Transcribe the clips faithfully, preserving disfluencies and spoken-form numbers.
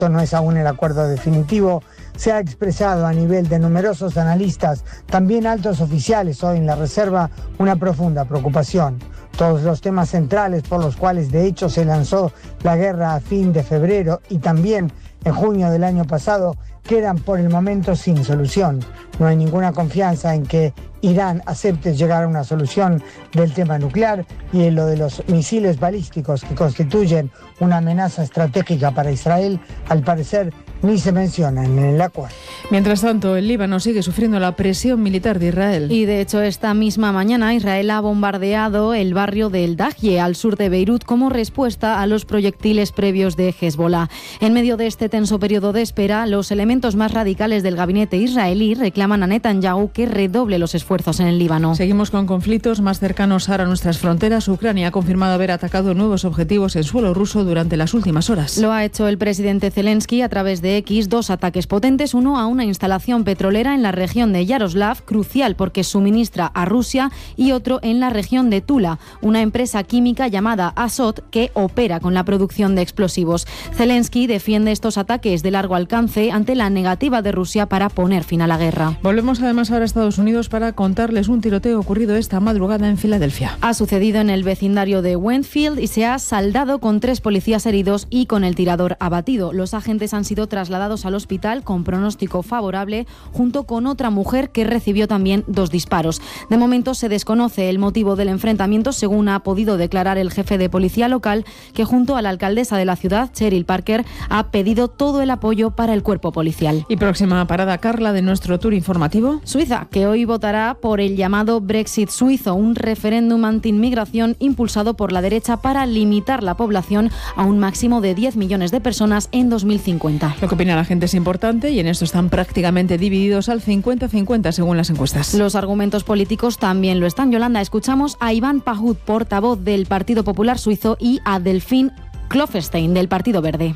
Esto no es aún el acuerdo definitivo. Se ha expresado a nivel de numerosos analistas, también altos oficiales hoy en la reserva, una profunda preocupación. Todos los temas centrales por los cuales de hecho se lanzó la guerra a fin de febrero y también en junio del año pasado quedan por el momento sin solución. No hay ninguna confianza en que Irán acepte llegar a una solución del tema nuclear, y en lo de los misiles balísticos que constituyen una amenaza estratégica para Israel, al parecer ni se mencionan en el acuerdo. Mientras tanto, el Líbano sigue sufriendo la presión militar de Israel. Y de hecho, esta misma mañana Israel ha bombardeado el barrio del Dahye, al sur de Beirut, como respuesta a los proyectiles previos de Hezbollah. En medio de este tenso periodo de espera, los elementos más radicales del gabinete israelí reclaman a Netanyahu que redoble los esfuerzos en el Líbano. Seguimos con conflictos más cercanos ahora a nuestras fronteras. Ucrania ha confirmado haber atacado nuevos objetivos en suelo ruso durante las últimas horas. Lo ha hecho el presidente Zelensky a través de X, dos ataques potentes, uno a una instalación petrolera en la región de Yaroslav, crucial porque suministra a Rusia, y otro en la región de Tula, una empresa química llamada Azot que opera con la producción de explosivos. Zelensky defiende estos ataques de largo alcance ante la negativa de Rusia para poner fin a la guerra. Volvemos además ahora a Estados Unidos para contarles un tiroteo ocurrido esta madrugada en Filadelfia. Ha sucedido en el vecindario de Wentfield y se ha saldado con tres policías heridos y con el tirador abatido. Los agentes han sido trasladados al hospital con pronóstico favorable, junto con otra mujer que recibió también dos disparos. De momento se desconoce el motivo del enfrentamiento, según ha podido declarar el jefe de policía local, que junto a la alcaldesa de la ciudad, Cheryl Parker, ha pedido todo el apoyo para el cuerpo policial. Y próxima parada, Carla, de nuestro tour informativo. Suiza, que hoy votará por el llamado Brexit suizo, un referéndum anti-inmigración impulsado por la derecha para limitar la población a un máximo de diez millones de personas en dos mil cincuenta. Lo que opina la gente es importante y en esto están prácticamente divididos al cincuenta cincuenta según las encuestas. Los argumentos políticos también lo están. Yolanda, escuchamos a Iván Pahud, portavoz del Partido Popular Suizo, y a Delphine Klopfenstein, del Partido Verde.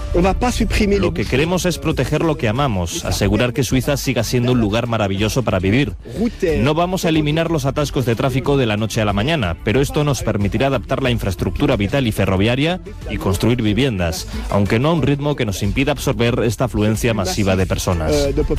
Lo que queremos es proteger lo que amamos, asegurar que Suiza siga siendo un lugar maravilloso para vivir. No vamos a eliminar los atascos de tráfico de la noche a la mañana, pero esto nos permitirá adaptar la infraestructura vital y ferroviaria y construir viviendas, aunque no a un ritmo que nos impida absorber esta afluencia masiva de personas.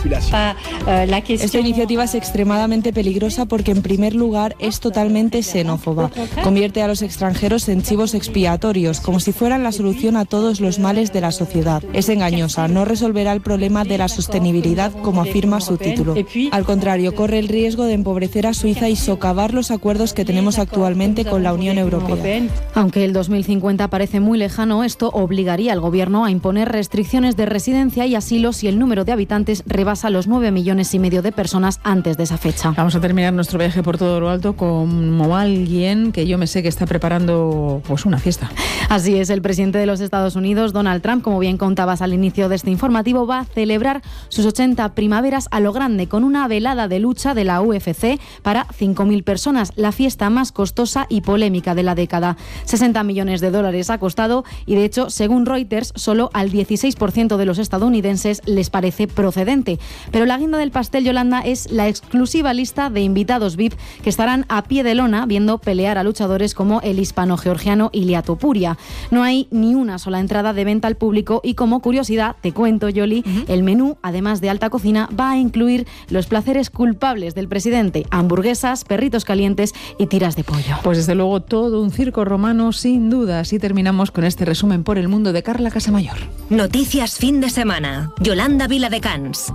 Esta iniciativa es extremadamente peligrosa porque, en primer lugar, es totalmente xenófoba. Convierte a los extranjeros en chivos expiatorios, como si fueran la solución a todos los males de la sociedad. Es engañosa, no resolverá el problema de la sostenibilidad, como afirma su título. Al contrario, corre el riesgo de empobrecer a Suiza y socavar los acuerdos que tenemos actualmente con la Unión Europea. Aunque el dos mil cincuenta parece muy lejano, esto obligaría al gobierno a imponer restricciones de residencia y asilo si el número de habitantes rebasa los nueve millones y medio de personas antes de esa fecha. Vamos a terminar nuestro viaje por todo lo alto como alguien que yo me sé que está preparando pues una fiesta. Así es, el presidente de los Estados Unidos, Donald Trump, como bien contabas al inicio de este informativo, va a celebrar sus ochenta primaveras a lo grande con una velada de lucha de la U F C para cinco mil personas, la fiesta más costosa y polémica de la década. sesenta millones de dólares ha costado y, de hecho, según Reuters, solo al dieciséis por ciento de los estadounidenses les parece procedente. Pero la guinda del pastel, Yolanda, es la exclusiva lista de invitados V I P que estarán a pie de lona viendo pelear a luchadores como el hispano-georgiano Ilia Topuria. No hay ni una sola entrada de venta al público y, como curiosidad, te cuento, Yoli, uh-huh. el menú, además de alta cocina, va a incluir los placeres culpables del presidente: hamburguesas, perritos calientes y tiras de pollo. Pues desde luego todo un circo romano, sin duda. Así terminamos con este resumen por el mundo de Carla Casamayor. Noticias fin de semana. Yolanda Viladecans.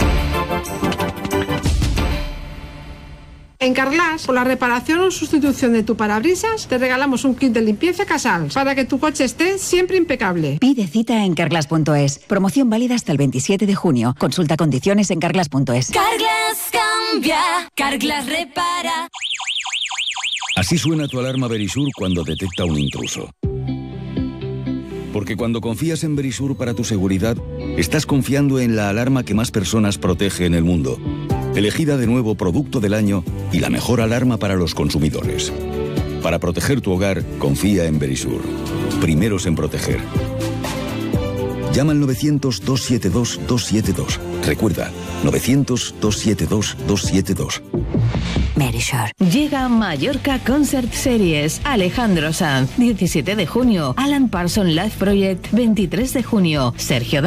En Carglass, por la reparación o sustitución de tu parabrisas, te regalamos un kit de limpieza Casals para que tu coche esté siempre impecable. Pide cita en carglass punto es. Promoción válida hasta el veintisiete de junio. Consulta condiciones en carglass punto es. Carglass cambia, Carglass repara. Así suena tu alarma Verisur cuando detecta un intruso. Porque cuando confías en Verisur para tu seguridad, estás confiando en la alarma que más personas protege en el mundo. Elegida de nuevo Producto del Año y la mejor alarma para los consumidores. Para proteger tu hogar, confía en Verisur. Primeros en proteger. Llama al novecientos, dos siete dos, dos siete dos. Recuerda, novecientos, dos siete dos, dos siete dos. Verisur. Llega Mallorca Concert Series. Alejandro Sanz, diecisiete de junio. Alan Parsons Live Project, veintitrés de junio. Sergio